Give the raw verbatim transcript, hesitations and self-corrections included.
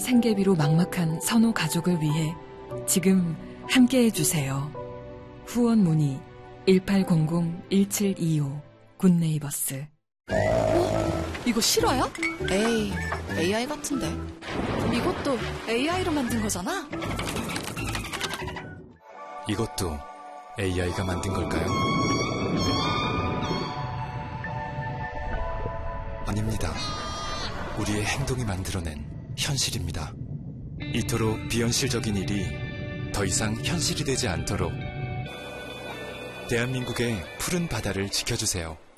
생계비로 막막한 선호 가족을 위해 지금 함께해 주세요. 후원 문의 일팔공공 일칠이오 굿네이버스. 어? 이거 실화야? 에이, 에이아이 같은데. 이것도 에이아이로 만든 거잖아? 이것도 에이아이가 만든 걸까요? 아닙니다. 우리의 행동이 만들어낸 현실입니다. 이토록 비현실적인 일이 더 이상 현실이 되지 않도록 대한민국의 푸른 바다를 지켜주세요.